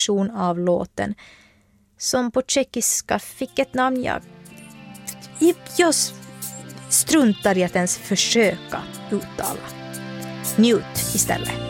version av låten som på tjeckiska fick ett namn jag struntar i att ens försöka uttala. Njut istället.